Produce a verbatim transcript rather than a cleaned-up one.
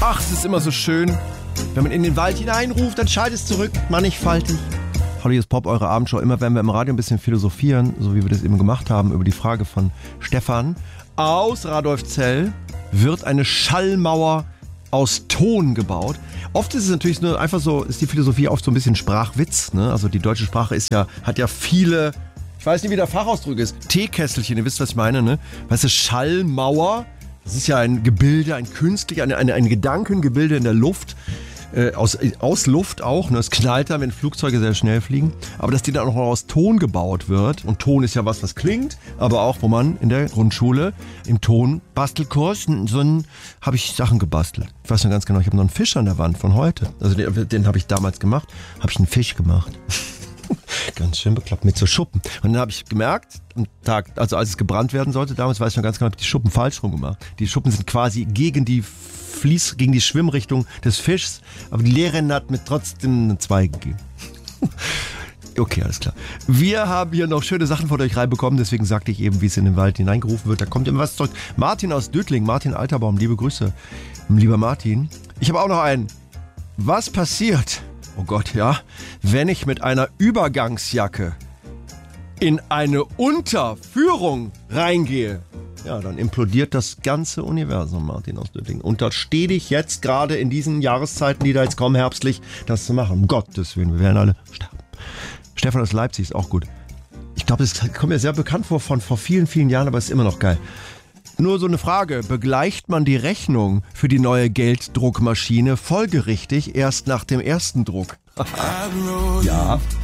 Ach, es ist immer so schön, wenn man in den Wald hineinruft, dann schallt es zurück, mannigfaltig. Hallo, hier ist Pop, eure Abendshow. Immer wenn wir im Radio ein bisschen philosophieren, so wie wir das eben gemacht haben, über die Frage von Stefan aus Radolfzell, wird eine Schallmauer aus Ton gebaut. Oft ist es natürlich nur einfach so, ist die Philosophie oft so ein bisschen Sprachwitz, ne? Also die deutsche Sprache ist ja, hat ja viele, ich weiß nicht, wie der Fachausdruck ist, Teekesselchen, ihr wisst, was ich meine, ne? Weißt du, Schallmauer, das ist ja ein Gebilde, ein künstlich, ein, ein, ein Gedankengebilde in der Luft, äh, aus, aus Luft auch, ne? Es knallt dann, wenn Flugzeuge sehr schnell fliegen, aber dass die dann auch noch aus Ton gebaut wird, und Ton ist ja was, was klingt, aber auch, wo man in der Grundschule im Tonbastelkurs, so einen, habe ich Sachen gebastelt. Ich weiß noch ganz genau, ich habe noch einen Fisch an der Wand von heute, also den, den habe ich damals gemacht, habe ich einen Fisch gemacht. Ganz schön bekloppt, mit so Schuppen. Und dann habe ich gemerkt, am Tag, also als es gebrannt werden sollte, damals weiß ich noch ganz genau, habe ich die Schuppen falsch rum gemacht. Die Schuppen sind quasi gegen die Fließ, gegen die Schwimmrichtung des Fischs, aber die Lehrerin hat mir trotzdem eine zwei gegeben. Okay, alles klar. Wir haben hier noch schöne Sachen von euch reinbekommen, deswegen sagte ich eben, wie es in den Wald hineingerufen wird. Da kommt immer was zurück. Martin aus Dötling, Martin Alterbaum, liebe Grüße. Lieber Martin. Ich habe auch noch einen. Was passiert, oh Gott, ja, wenn ich mit einer Übergangsjacke in eine Unterführung reingehe? Ja, dann implodiert das ganze Universum, Martin aus Dötting. Und da stehe ich jetzt gerade in diesen Jahreszeiten, die da jetzt kommen, herbstlich, das zu machen. Um Gottes Willen, wir werden alle sterben. Stefan aus Leipzig ist auch gut. Ich glaube, das kommt mir sehr bekannt vor von vor vielen, vielen Jahren, aber es ist immer noch geil. Nur so eine Frage, begleicht man die Rechnung für die neue Gelddruckmaschine folgerichtig erst nach dem ersten Druck? Ja.